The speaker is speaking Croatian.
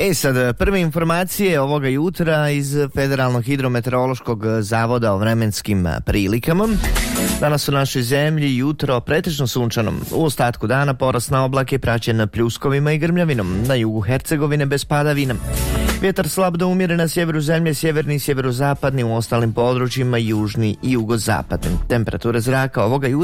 Sad, prve informacije ovoga jutra iz Federalnog hidrometeorološkog zavoda o vremenskim prilikama. Danas u našoj zemlji jutro pretežno sunčano. U ostatku dana porast na oblake praćen pljuskovima i grmljavinom. Na jugu Hercegovine bez padavina. Vjetar slab do umjeren na sjeveru zemlje, sjeverni i sjeverozapadni, u ostalim područjima južni i jugozapadni. Temperatura zraka ovoga jutra